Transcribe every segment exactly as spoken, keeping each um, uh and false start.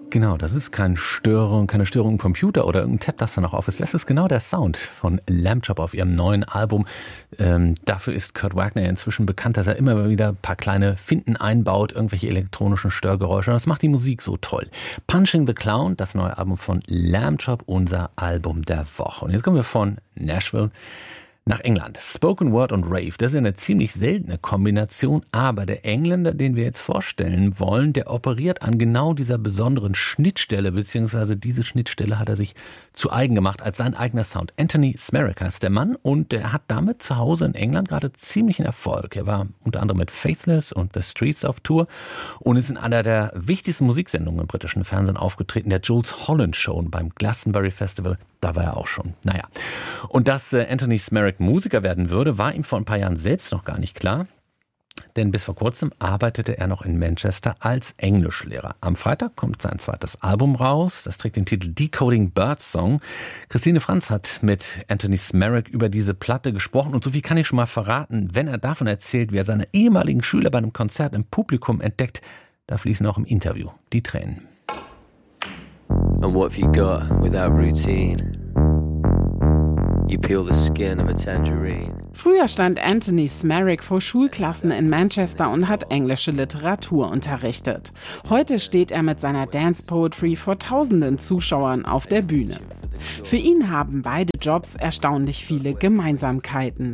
Genau, das ist keine Störung, keine Störung im Computer oder irgendein Tab, das da noch auf ist. Das ist genau der Sound von Lamb Chop auf ihrem neuen Album. Ähm, dafür ist Kurt Wagner inzwischen bekannt, dass er immer wieder ein paar kleine Finten einbaut, irgendwelche elektronischen Störgeräusche. Und das macht die Musik so toll. Punching the Clown, das neue Album von Lamb Chop, unser Album der Woche. Und jetzt kommen wir von Nashville nach England. Spoken Word und Rave, das ist eine ziemlich seltene Kombination, aber der Engländer, den wir jetzt vorstellen wollen, der operiert an genau dieser besonderen Schnittstelle, beziehungsweise diese Schnittstelle hat er sich zu eigen gemacht als sein eigener Sound. Anthony Smerica ist der Mann und der hat damit zu Hause in England gerade ziemlichen Erfolg. Er war unter anderem mit Faithless und The Streets auf Tour und ist in einer der wichtigsten Musiksendungen im britischen Fernsehen aufgetreten, der Jools Holland Show beim Glastonbury Festival. Da war er auch schon. Naja. Und dass äh, Anthony Smerica Musiker werden würde, war ihm vor ein paar Jahren selbst noch gar nicht klar. Denn bis vor kurzem arbeitete er noch in Manchester als Englischlehrer. Am Freitag kommt sein zweites Album raus. Das trägt den Titel Decoding Birdsong. Christine Franz hat mit Anthony Smerica über diese Platte gesprochen. Und so viel kann ich schon mal verraten, wenn er davon erzählt, wie er seine ehemaligen Schüler bei einem Konzert im Publikum entdeckt, da fließen auch im Interview die Tränen. And what have you got without routine? You peel the skin of a tangerine. Früher stand Anthony Smerica vor Schulklassen in Manchester und hat englische Literatur unterrichtet. Heute steht er mit seiner Dance Poetry vor tausenden Zuschauern auf der Bühne. Für ihn haben beide Jobs erstaunlich viele Gemeinsamkeiten.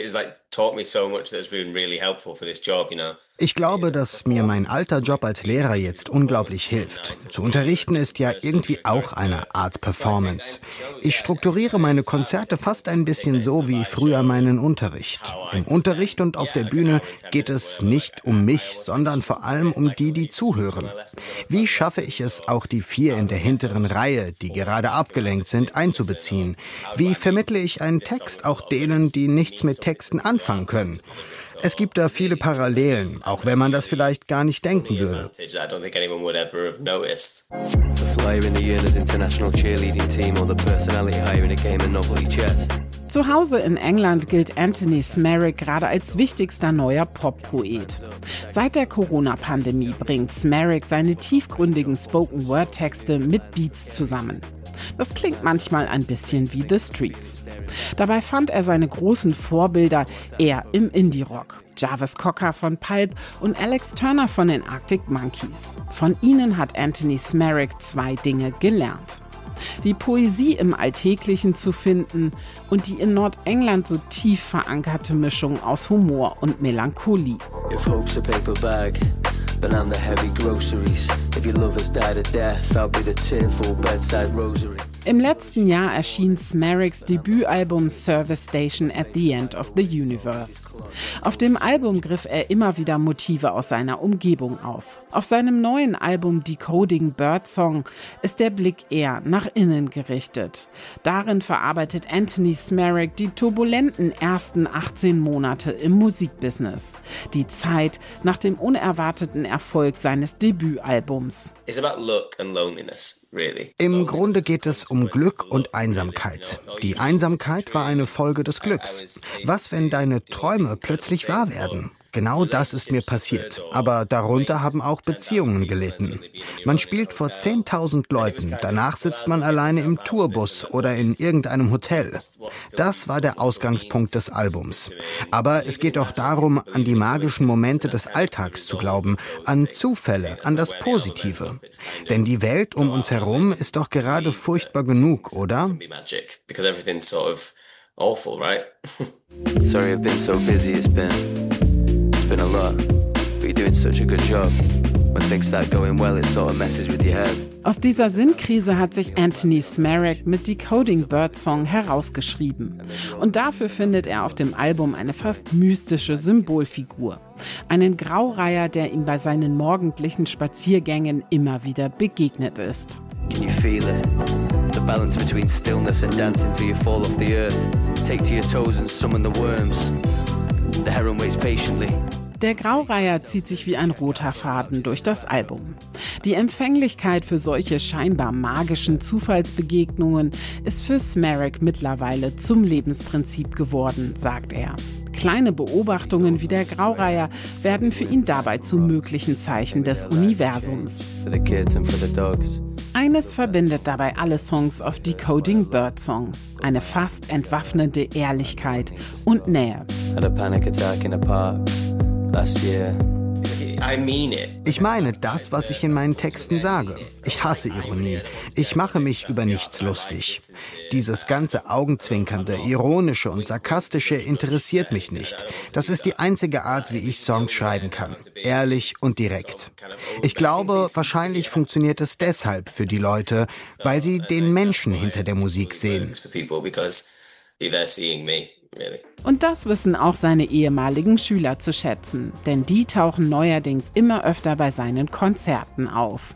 Ich glaube, dass mir mein alter Job als Lehrer jetzt unglaublich hilft. Zu unterrichten ist ja irgendwie auch eine Art Performance. Ich strukturiere meine Konzerte fast ein bisschen so wie früher meinen Unterricht. Im Unterricht und auf der Bühne geht es nicht um mich, sondern vor allem um die, die zuhören. Wie schaffe ich es, auch die vier in der hinteren Reihe, die gerade abgelenkt sind, einzubeziehen? Wie vermittle ich einen Text auch denen, die nichts mit Texten anfangen können? Es gibt da viele Parallelen, auch wenn man das vielleicht gar nicht denken würde. Zu Hause in England gilt Anthony Smerica gerade als wichtigster neuer Pop-Poet. Seit der Corona-Pandemie bringt Smerica seine tiefgründigen Spoken-Word-Texte mit Beats zusammen. Das klingt manchmal ein bisschen wie The Streets. Dabei fand er seine großen Vorbilder eher im Indie-Rock. Jarvis Cocker von Pulp und Alex Turner von den Arctic Monkeys. Von ihnen hat Anthony Smerica zwei Dinge gelernt. Die Poesie im Alltäglichen zu finden und die in Nordengland so tief verankerte Mischung aus Humor und Melancholie. If hope's a paper bag, then I'm the heavy groceries. If your lover's died a death, I'll be the tearful bedside rosary. Im letzten Jahr erschien Smeric's Debütalbum Service Station at the End of the Universe. Auf dem Album griff er immer wieder Motive aus seiner Umgebung auf. Auf seinem neuen Album Decoding Birdsong ist der Blick eher nach innen gerichtet. Darin verarbeitet Anthony Smerica die turbulenten ersten achtzehn Monate im Musikbusiness. Die Zeit nach dem unerwarteten Erfolg seines Debütalbums. It's about luck and loneliness. Im Grunde geht es um Glück und Einsamkeit. Die Einsamkeit war eine Folge des Glücks. Was, wenn deine Träume plötzlich wahr werden? Genau das ist mir passiert. Aber darunter haben auch Beziehungen gelitten. Man spielt vor zehntausend Leuten, danach sitzt man alleine im Tourbus oder in irgendeinem Hotel. Das war der Ausgangspunkt des Albums. Aber es geht auch darum, an die magischen Momente des Alltags zu glauben, an Zufälle, an das Positive. Denn die Welt um uns herum ist doch gerade furchtbar genug, oder? Sorry, I've been so busy, it's been... been a lot, but you're doing such a good job. When things start going well, it sort of messes with your head. Aus dieser Sinnkrise hat sich Anthony Smerica mit Decoding Birdsong herausgeschrieben. Und dafür findet er auf dem Album eine fast mystische Symbolfigur. Einen Graureiher, der ihm bei seinen morgendlichen Spaziergängen immer wieder begegnet ist. Can you feel it? The balance between stillness and dancing till you fall off the earth. Take to your toes and summon the worms. The heron waits patiently. Der Graureiher zieht sich wie ein roter Faden durch das Album. Die Empfänglichkeit für solche scheinbar magischen Zufallsbegegnungen ist für Smerica mittlerweile zum Lebensprinzip geworden, sagt er. Kleine Beobachtungen wie der Graureiher werden für ihn dabei zu möglichen Zeichen des Universums. Eines verbindet dabei alle Songs auf Decoding Birdsong. Eine fast entwaffnende Ehrlichkeit und Nähe. Ich meine das, was ich in meinen Texten sage. Ich hasse Ironie. Ich mache mich über nichts lustig. Dieses ganze Augenzwinkernde, Ironische und Sarkastische interessiert mich nicht. Das ist die einzige Art, wie ich Songs schreiben kann. Ehrlich und direkt. Ich glaube, wahrscheinlich funktioniert es deshalb für die Leute, weil sie den Menschen hinter der Musik sehen. Und das wissen auch seine ehemaligen Schüler zu schätzen, denn die tauchen neuerdings immer öfter bei seinen Konzerten auf.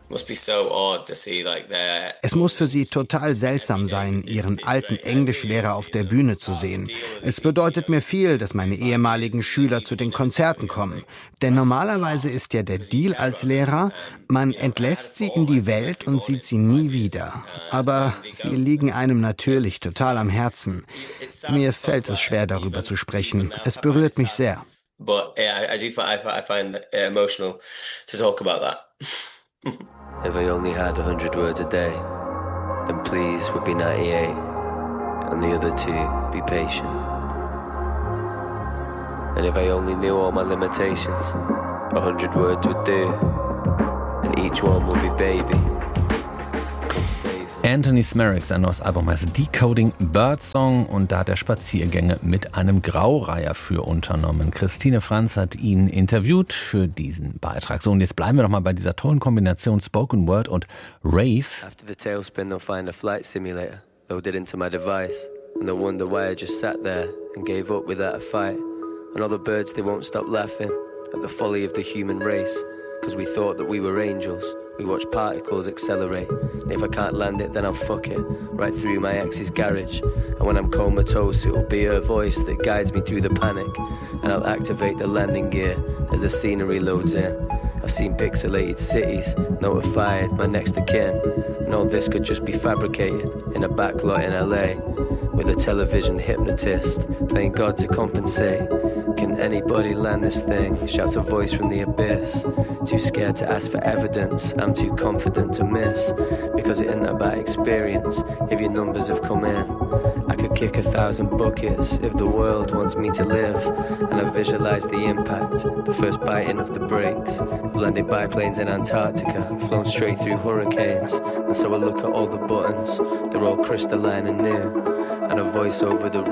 Es muss für sie total seltsam sein, ihren alten Englischlehrer auf der Bühne zu sehen. Es bedeutet mir viel, dass meine ehemaligen Schüler zu den Konzerten kommen. Denn normalerweise ist ja der Deal als Lehrer, man entlässt sie in die Welt und sieht sie nie wieder. Aber sie liegen einem natürlich total am Herzen. Mir fällt es schwer, darüber zu sprechen. Es berührt mich sehr. But yeah, I do find I find it emotional to talk about that. If I only had a hundred words a day, then please would be ninety-eight, and the other two be patient. And if I only knew all my limitations, a hundred words would do, and each one would be baby. Come save. Anthony Smerrick, sein neues Album heißt Decoding Birdsong und da hat er Spaziergänge mit einem Graureiher für unternommen. Christine Franz hat ihn interviewt für diesen Beitrag. So, und jetzt bleiben wir doch mal bei dieser tollen Kombination Spoken Word und Rave. After the tailspin, they'll find a flight simulator loaded into my device, and they'll wonder why I just sat there and gave up without a fight. And all the birds, they won't stop laughing at the folly of the human race, because we thought that we were angels. We watch particles accelerate. And if I can't land it, then I'll fuck it right through my ex's garage. And when I'm comatose, it'll be her voice that guides me through the panic. And I'll activate the landing gear as the scenery loads in. I've seen pixelated cities, notified my next of kin. And all this could just be fabricated in a backlot in L A with a television hypnotist playing God to compensate. Can anybody land this thing? Shouts a voice from the abyss. Too scared to ask for evidence, I'm too confident to miss. Because it isn't about experience, if your numbers have come in. I could kick a thousand buckets if the world wants me to live. And I visualize the impact, the first biting of the brakes. I've landed biplanes in Antarctica, flown straight through hurricanes. And so I look at all the buttons, they're all crystalline and new. And a voice over the